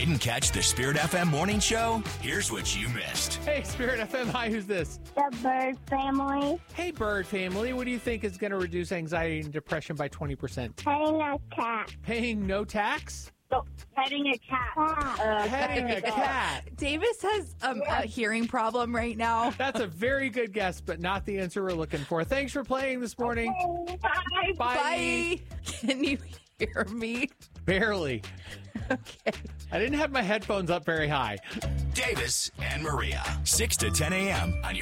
Didn't catch the Spirit FM morning show? Here's what you missed. Hey, Spirit FM. Hi, who's this? The bird family. Hey, Bird family. What do you think is going to reduce anxiety and depression by 20%? Petting a cat. Paying no tax? Petting a cat. Petting a cat. Davis has a hearing problem right now. That's a very good guess, but not the answer we're looking for. Thanks for playing this morning. Bye. Bye. Can you hear me? Barely. Okay. I didn't have my headphones up very high. Davis and Maria, 6 to 10 a.m. on your